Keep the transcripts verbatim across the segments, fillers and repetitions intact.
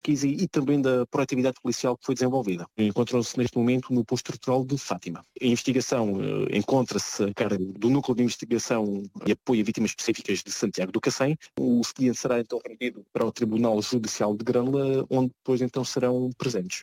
pesquisa e também da proatividade policial que foi desenvolvida. Encontram-se neste momento no posto estrutural de Fátima. A investigação eh, encontra-se a cargo do Núcleo de Investigação e Apoio a Vítimas Específicas de Santiago do Cacém. O expediente será então remetido para o Tribunal Judicial de Grândola, onde depois então serão presentes.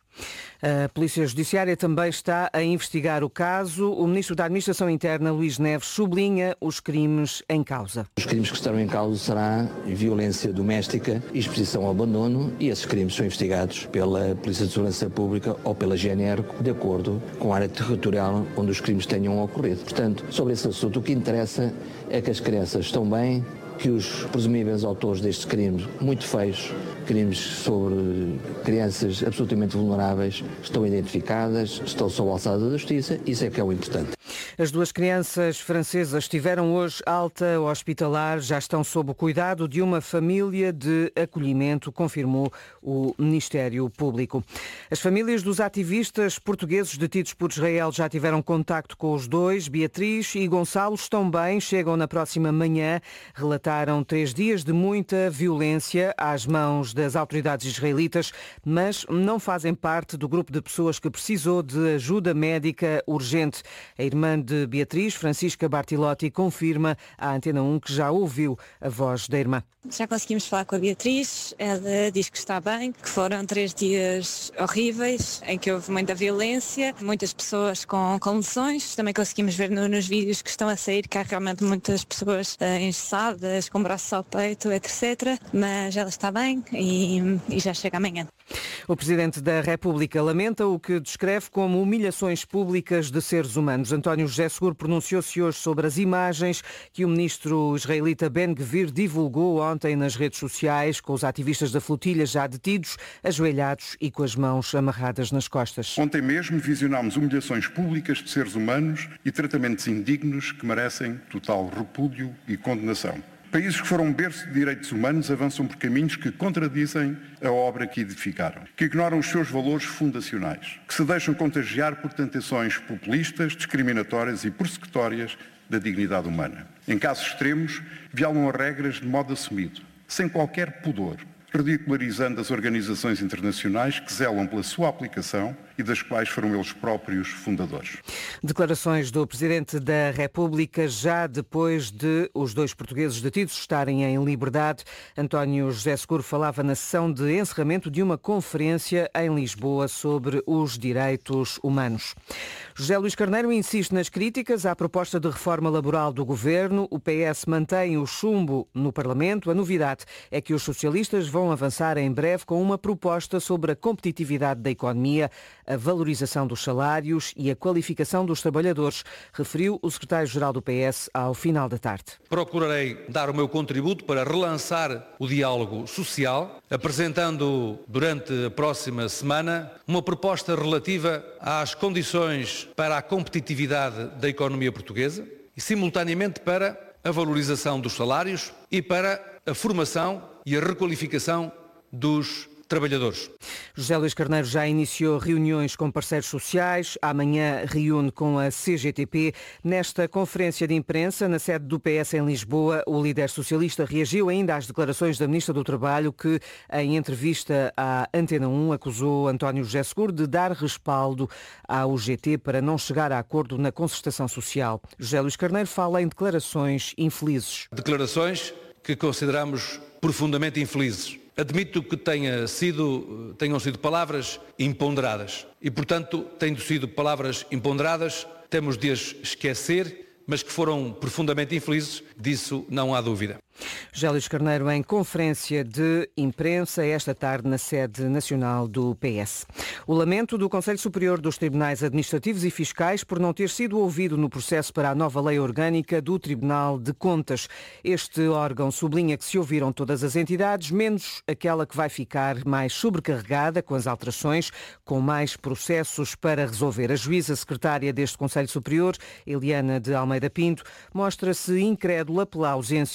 A Polícia Judiciária também está a investigar o caso. O Ministro da Administração Interna, Luís Neves, sublinha os crimes em causa. Os crimes que estarão em causa será violência doméstica, exposição ao abandono, e esses crimes são investigados pela Polícia de Segurança Pública ou pela G N R, de acordo com a área territorial onde os crimes tenham ocorrido. Portanto, sobre esse assunto, o que interessa é que as crianças estão bem, que os presumíveis autores destes crimes, muito feios, crimes sobre crianças absolutamente vulneráveis, estão identificadas, estão sob a alçada da justiça, isso é que é o importante. As duas crianças francesas tiveram hoje alta hospitalar, já estão sob o cuidado de uma família de acolhimento, confirmou o Ministério Público. As famílias dos ativistas portugueses detidos por Israel já tiveram contacto com os dois. Beatriz e Gonçalo estão bem, chegam na próxima manhã. Relataram três dias de muita violência às mãos das autoridades israelitas, mas não fazem parte do grupo de pessoas que precisou de ajuda médica urgente. A irmã de Beatriz, Francisca Bartilotti, confirma à Antena um que já ouviu a voz da irmã. Já conseguimos falar com a Beatriz, ela diz que está bem, que foram três dias horríveis, em que houve muita violência, muitas pessoas com, com lesões. Também conseguimos ver no, nos vídeos que estão a sair que há realmente muitas pessoas uh, engessadas, com braços ao peito, etcétera. Mas ela está bem e, e já chega amanhã. O Presidente da República lamenta o que descreve como humilhações públicas de seres humanos. António José Seguro pronunciou-se hoje sobre as imagens que o ministro israelita Ben-Gvir divulgou ontem nas redes sociais, com os ativistas da flotilha já detidos, ajoelhados e com as mãos amarradas nas costas. Ontem mesmo visionámos humilhações públicas de seres humanos e tratamentos indignos que merecem total repúdio e condenação. Países que foram berço de direitos humanos avançam por caminhos que contradizem a obra que edificaram, que ignoram os seus valores fundacionais, que se deixam contagiar por tentações populistas, discriminatórias e persecutórias da dignidade humana. Em casos extremos, violam as regras de modo assumido, sem qualquer pudor, ridicularizando as organizações internacionais que zelam pela sua aplicação e das quais foram eles próprios fundadores. Declarações do Presidente da República já depois de os dois portugueses detidos estarem em liberdade. António José Seguro falava na sessão de encerramento de uma conferência em Lisboa sobre os direitos humanos. José Luís Carneiro insiste nas críticas à proposta de reforma laboral do Governo. O P S mantém o chumbo no Parlamento. A novidade é que os socialistas vão avançar em breve com uma proposta sobre a competitividade da economia, a valorização dos salários e a qualificação dos trabalhadores, referiu o secretário-geral do P S ao final da tarde. Procurarei dar o meu contributo para relançar o diálogo social, apresentando durante a próxima semana uma proposta relativa às condições para a competitividade da economia portuguesa e, simultaneamente, para a valorização dos salários e para a formação e a requalificação dos trabalhadores. José Luís Carneiro já iniciou reuniões com parceiros sociais. Amanhã reúne com a C G T P. Nesta conferência de imprensa, na sede do P S em Lisboa, o líder socialista reagiu ainda às declarações da Ministra do Trabalho, que, em entrevista à Antena um, acusou António José Seguro de dar respaldo à U G T para não chegar a acordo na concertação social. José Luís Carneiro fala em declarações infelizes. Declarações que consideramos profundamente infelizes. Admito que tenha sido, tenham sido palavras imponderadas e, portanto, tendo sido palavras imponderadas, temos de as esquecer, mas que foram profundamente infelizes, disso não há dúvida. José Luís Carneiro em conferência de imprensa esta tarde na sede nacional do P S. O lamento do Conselho Superior dos Tribunais Administrativos e Fiscais por não ter sido ouvido no processo para a nova lei orgânica do Tribunal de Contas. Este órgão sublinha que se ouviram todas as entidades, menos aquela que vai ficar mais sobrecarregada com as alterações, com mais processos para resolver. A juíza secretária deste Conselho Superior, Eliana de Almeida Pinto, mostra-se incrédula pela ausência de diálogo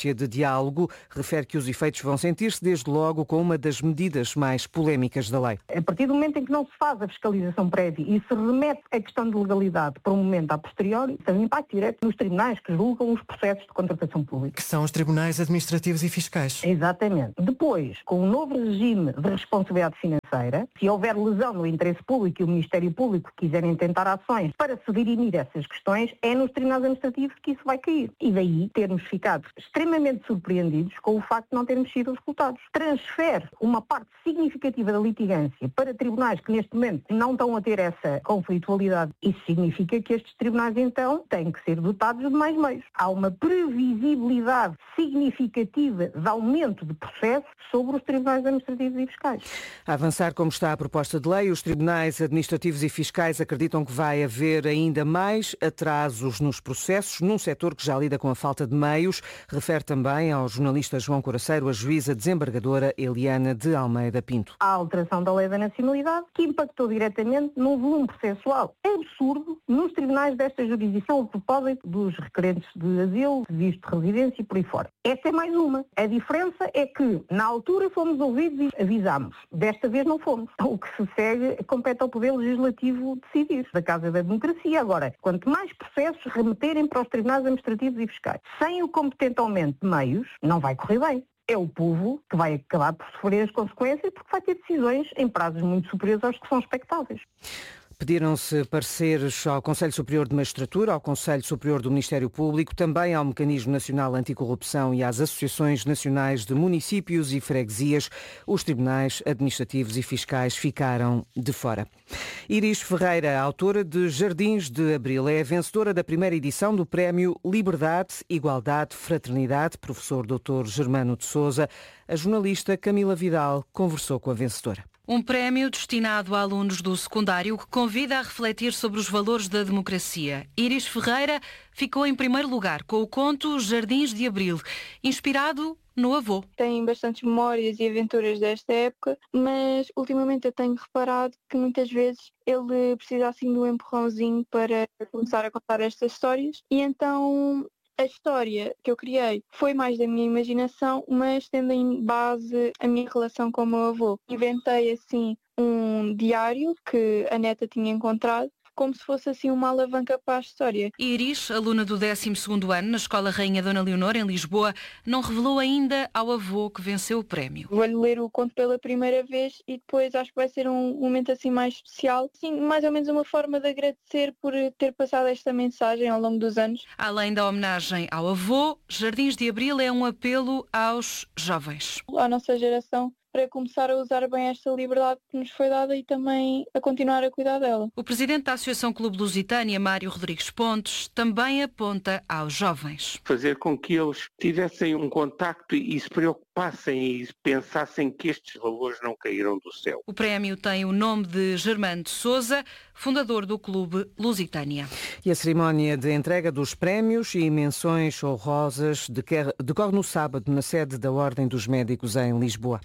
diálogo. Refere que os efeitos vão sentir-se desde logo com uma das medidas mais polémicas da lei. A partir do momento em que não se faz a fiscalização prévia e se remete a questão de legalidade para um momento a posteriori, tem um impacto direto nos tribunais que julgam os processos de contratação pública. Que são os tribunais administrativos e fiscais. Exatamente. Depois, com o novo regime de responsabilidade financeira, se houver lesão no interesse público e o Ministério Público quiserem tentar ações para se dirimir essas questões, é nos tribunais administrativos que isso vai cair. E daí termos ficado extremamente surpreendidos com o facto de não termos sido escutados. Transfere uma parte significativa da litigância para tribunais que neste momento não estão a ter essa conflitualidade. Isso significa que estes tribunais então têm que ser dotados de mais meios. Há uma previsibilidade significativa de aumento de processo sobre os tribunais administrativos e fiscais. A avançar como está a proposta de lei, os tribunais administrativos e fiscais acreditam que vai haver ainda mais atrasos nos processos, num setor que já lida com a falta de meios. Refere também ao jornalista João Coraceiro a juíza desembargadora Eliana de Almeida Pinto. A alteração da lei da nacionalidade que impactou diretamente num volume processual absurdo nos tribunais desta jurisdição a propósito dos requerentes de asilo, visto de residência e por aí fora. Essa é mais uma. A diferença é que na altura fomos ouvidos e avisámos. Desta vez não fomos. O que se segue compete ao Poder Legislativo decidir, da Casa da Democracia. Agora, quanto mais processos remeterem para os tribunais administrativos e fiscais, sem o competente aumento de meios, não vai correr bem. É o povo que vai acabar por sofrer as consequências porque vai ter decisões em prazos muito superiores aos que são expectáveis. Pediram-se pareceres ao Conselho Superior de Magistratura, ao Conselho Superior do Ministério Público, também ao Mecanismo Nacional Anticorrupção e às Associações Nacionais de Municípios e Freguesias. Os tribunais administrativos e fiscais ficaram de fora. Iris Ferreira, autora de Jardins de Abril, é a vencedora da primeira edição do Prémio Liberdade, Igualdade, Fraternidade, professor doutor Germano de Sousa. A jornalista Camila Vidal conversou com a vencedora. Um prémio destinado a alunos do secundário que convida a refletir sobre os valores da democracia. Iris Ferreira ficou em primeiro lugar com o conto Jardins de Abril, inspirado no avô. Tem bastantes memórias e aventuras desta época, mas ultimamente eu tenho reparado que muitas vezes ele precisa assim de um empurrãozinho para começar a contar estas histórias e então a história que eu criei foi mais da minha imaginação, mas tendo em base a minha relação com o meu avô. Inventei assim um diário que a neta tinha encontrado, como se fosse assim uma alavanca para a história. Iris, aluna do décimo segundo ano na Escola Rainha Dona Leonor, em Lisboa, não revelou ainda ao avô que venceu o prémio. Vou-lhe ler o conto pela primeira vez e depois acho que vai ser um momento assim mais especial. Sim, mais ou menos uma forma de agradecer por ter passado esta mensagem ao longo dos anos. Além da homenagem ao avô, Jardins de Abril é um apelo aos jovens. À nossa geração, para começar a usar bem esta liberdade que nos foi dada e também a continuar a cuidar dela. O presidente da Associação Clube Lusitânia, Mário Rodrigues Pontes, também aponta aos jovens. Fazer com que eles tivessem um contacto e se preocupassem e pensassem que estes valores não caíram do céu. O prémio tem o nome de Germano de Sousa, fundador do Clube Lusitânia. E a cerimónia de entrega dos prémios e menções honrosas decorre no sábado na sede da Ordem dos Médicos em Lisboa.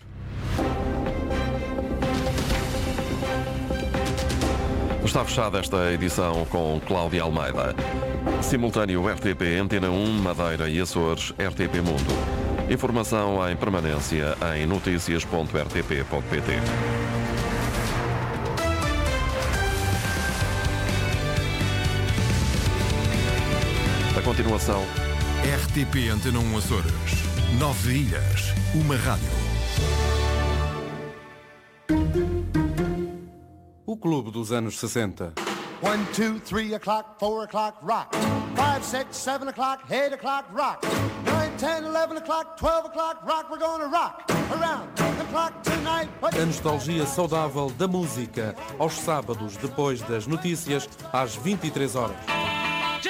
Está fechada esta edição com Cláudia Almeida. Simultâneo R T P, Antena um, Madeira e Açores, R T P Mundo. Informação em permanência em notícias ponto r t p ponto p t. A continuação. R T P Antena um Açores. Nove ilhas, uma rádio. O Clube dos anos sessenta. One, two, three o'clock, four o'clock, rock. Five, six, seven o'clock, eight o'clock, rock. Nine, ten, eleven o'clock, twelve o'clock, rock. We're gonna rock around the clock tonight. A nostalgia saudável da música, aos sábados, depois das notícias, às vinte e três horas.